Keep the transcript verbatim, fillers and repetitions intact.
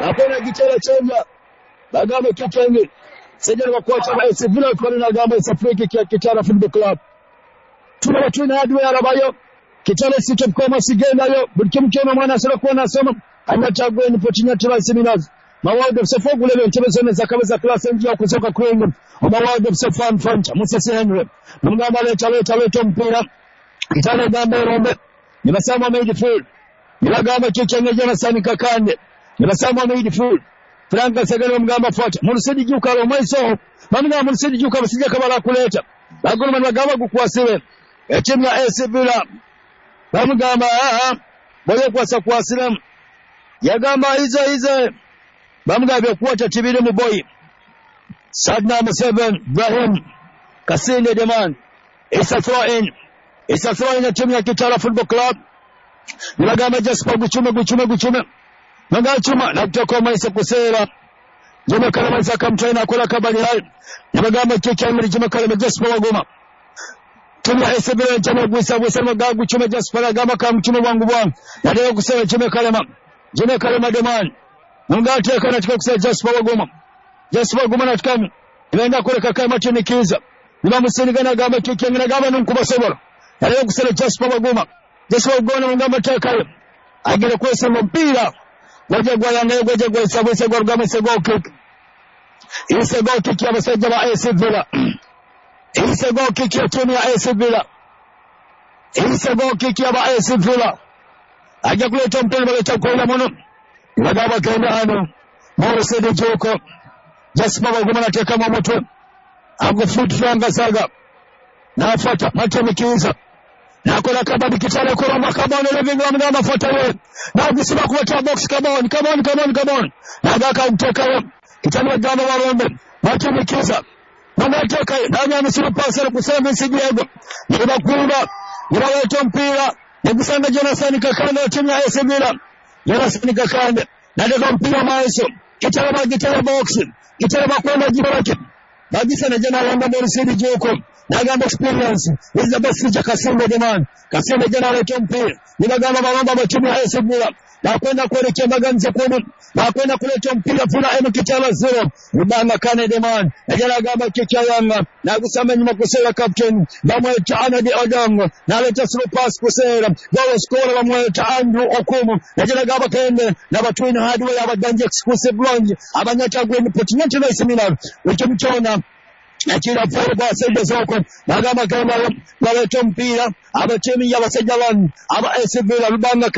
akona gitera chenja bagamba kitenge sejana bakwata ba S Villa kwa na gamba isafriki kia Kitara Football Club tuna watu na adwe arabayo Kitara sito koma sigenda yo burikimkema mwana asira kuwa nasoma anatagwe ni potinya tira seminars mawado sefogule le ntebezone zakabeza class njia kusoka kwenye mawado sefan fanta musese henry mungamba le tale tale tompira Kitara gamba rombe nibasama midfield nibagamba kichenye jana sani kakande nibasama midfield Franka Segero mgamba fuata Mursidi Juka lo mweso mamina Mursidi Juka basija kabala kuleta bagoma bagaba gukwasiwe etimu ya A S Villa bamugamba ah boye kwasa kwasira yagamba hizo hizo bamugambye kuwata tibire mu boy sad number seven Ibrahim Kasinde Deman isa throw in isa throw in timu ya Kitara Football Club nibagamba Jasper guchume guchume guchume Nagachuma nakutoko maisa kusera Juma kalama zaka mtwaina kola kabali hai Nibagamba keke amiri juma kalama Jasper wagoma Tuma A S Villa njama guisa guisa magagu chume Jasper gama kama chume wangu wangu Nadeo kusera juma kalama Juma kalama Deman Nungati ya kana tuka kusera Jasper wagoma Jasper wagoma na tukamu Iwenda kule kakai matini kiza Nima musini gana gama keke amina gama nunkuba sobora Nadeo kusera Jasper wagoma Jasper wagoma mungamba takayo Agile kwesa mpira Waje gwa ya nayo waje gwa isabu isa gwa rugama isa gwa kick. Isa gwa kick ya basajja ba A S Villa. Isa gwa kick ya timu ya A S Villa. Isa gwa kick ya ba A S Villa. Aja kuleta mpira baleta kwa mono. Wagaba kaenda hano. Moro sede joko. Jasper wagoma na teka mamoto. Ago foot franga saga. Na afata macho mikiuza. Na kola kabadi Kitara kola makabone living room ngamba fota we na kusema kuwata box come on come on come on come on na gaka uteka Kitara gamba warombe macho mikiza na teka na nyama sio pasa kusema sigiego niba kuba niba weto mpira nikusanga Jonathan Kakande timu ya A S Villa Jonathan Kakande na ndio mpira maiso Kitara ba Kitara box Kitara ba kwenda jibarake bagisa na jana wanda Morisidi Joko Nagamba experience is the best feature Kasinde Deman Kasinde jana leto mpira nibagamba mamamba bachumi A S Villa na kwenda kuelekea maganzi kwenu na kwenda kuleta mpira funa eno Kitara zero Rubanga Kane Deman na jana gamba kicha yanga na kusema nyuma kusela captain bamwe taana di Odongo na leta slow pass kusela goal scorer bamwe ta Andrew Okumu na jana gamba kende na batwina hardware abadanje exclusive lounge abanyata gwenu potinyati na seminar wekimchona Achira foro kwa sende zoko Nagama kama Waleto mpira Aba timu ya wasajja wanu Aba A S Villa Rubanga